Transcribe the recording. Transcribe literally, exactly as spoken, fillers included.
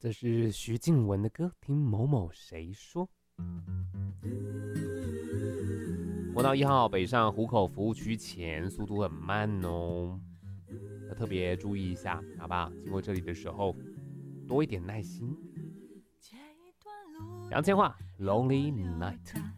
这是徐静雯的歌，听某某谁说。国道一号北上湖口服务区前，速度很慢哦，要特别注意一下，好不好？经过这里的时候，多一点耐心。杨千嬅《Lonely Night》。